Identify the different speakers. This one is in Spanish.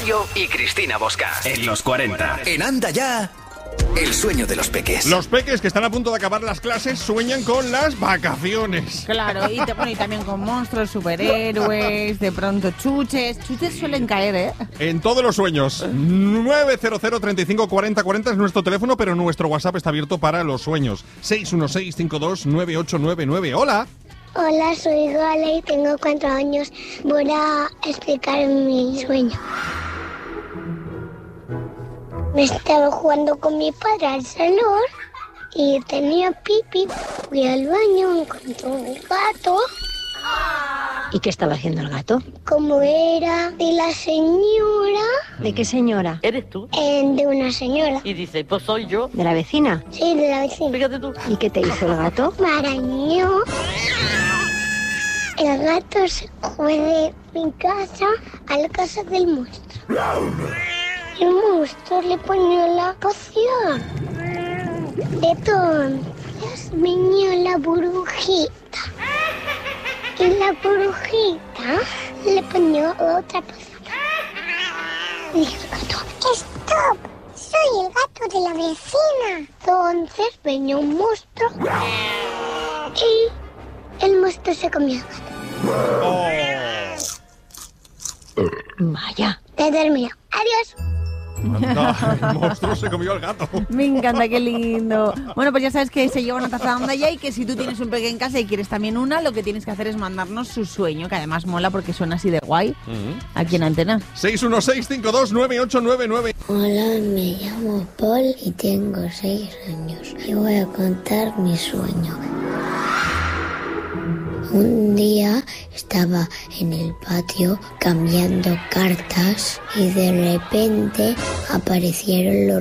Speaker 1: Gallo y Cristina Bosca. En los 40.
Speaker 2: En Anda Ya, el sueño de los peques.
Speaker 3: Los peques que están a punto de acabar las clases sueñan con las vacaciones.
Speaker 4: Claro, y también con monstruos, superhéroes, de pronto chuches. Chuches suelen caer, ¿eh?
Speaker 3: En todos los sueños. 900 35 40 40 es nuestro teléfono, pero nuestro WhatsApp está abierto para los sueños. 616 52 9899. Hola.
Speaker 5: Hola, soy Gala y tengo 4 años. Voy a explicar mi sueño. Me estaba jugando con mi padre al salón y tenía pipí. Fui al baño, encontré un gato.
Speaker 6: ¿Y qué estaba haciendo el gato?
Speaker 5: Como era de la señora.
Speaker 6: ¿De qué señora?
Speaker 7: ¿Eres tú?
Speaker 5: De una señora.
Speaker 7: Y dice, pues soy yo.
Speaker 6: ¿De la vecina?
Speaker 5: Sí, de la vecina.
Speaker 7: Fíjate tú.
Speaker 6: ¿Y qué te hizo el gato?
Speaker 5: Me arañó. El gato se fue de mi casa a la casa del monstruo. El monstruo le ponía la poción. Entonces venía la burbujita. Y la burbujita le ponía otra poción. Y dijo el gato, ¡stop! Soy el gato de la vecina. Entonces venía un monstruo. Y el monstruo se comió el gato.
Speaker 6: Vaya.
Speaker 5: Te termino. Adiós.
Speaker 3: Anda, el monstruo se comió al gato.
Speaker 4: Me encanta, qué lindo. Bueno, pues ya sabes que se lleva una taza de Anda Ya y que si tú tienes un peque en casa y quieres también una, lo que tienes que hacer es mandarnos su sueño, que además mola porque suena así de guay, aquí en Antena.
Speaker 3: 616 52 9899.
Speaker 5: Hola, me llamo Paul y tengo 6 años. Y voy a contar mi sueño. Un día estaba en el patio cambiando cartas y de repente aparecieron los